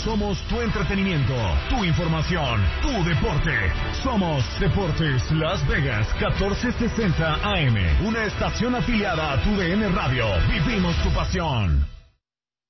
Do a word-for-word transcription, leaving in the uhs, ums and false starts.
Somos tu entretenimiento, tu información, tu deporte. Somos Deportes Las Vegas catorce sesenta A M, una estación afiliada a tu D N Radio. Vivimos tu pasión.